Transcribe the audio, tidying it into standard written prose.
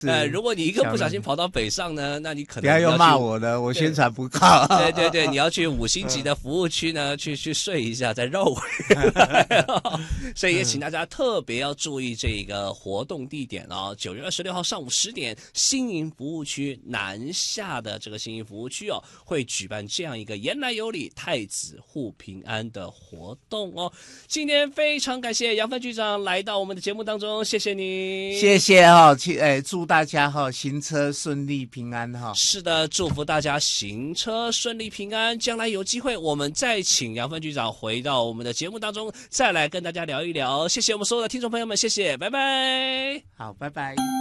如果你一个不小心跑到北上呢，那你可能不要又骂我了，我宣传不够。 对对对，你要去5星级的服务区呢，去睡一下，再绕回来。所以也请大家特别要注意这个活动地点哦，9月26号上午10点，新营服务区南下的这个新营服务区哦，会举办这样一个言来有理太子护平安的活动哦。今天非常感谢杨帆局长来到我们的节目当中，谢谢你， 谢谢哈，祝大家哈行车顺利平安哈。 是的，祝福大家行车顺利平安。将来有机会，我们再请杨帆局长回到我们的节目当中，再来跟大家聊一聊。谢谢我们所有的听众朋友们，谢谢，拜拜。 好，拜拜。